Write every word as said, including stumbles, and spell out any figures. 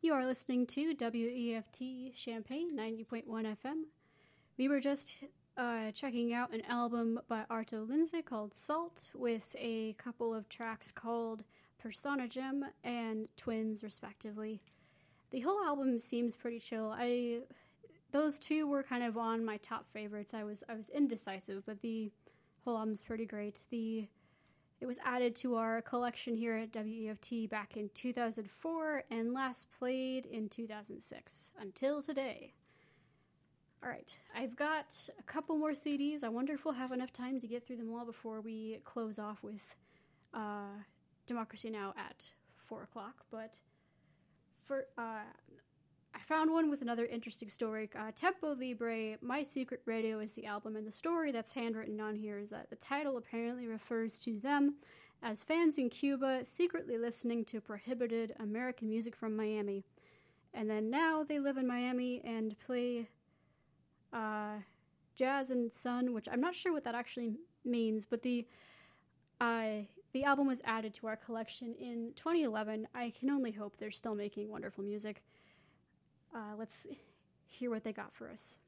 You are listening to W E F T Champaign ninety point one F M. We were just uh, checking out an album by Arto Lindsay called Salt, with a couple of tracks called Persona Gem and Twins, respectively. The whole album seems pretty chill. I those two were kind of on my top favorites. I was I was indecisive, but the whole album's pretty great. The It was added to our collection here at W E F T back in two thousand four and last played in two thousand six, until today. Alright, I've got a couple more C Ds. I wonder if we'll have enough time to get through them all before we close off with uh, Democracy Now! At four o'clock. But for uh, I found one with another interesting story. Uh, Tempo Libre, My Secret Radio is the album, and the story that's handwritten on here is that the title apparently refers to them as fans in Cuba secretly listening to prohibited American music from Miami. And then now they live in Miami and play uh, jazz and sun, which I'm not sure what that actually means, but the uh, the album was added to our collection in twenty eleven. I can only hope they're still making wonderful music. Uh, let's hear what they got for us.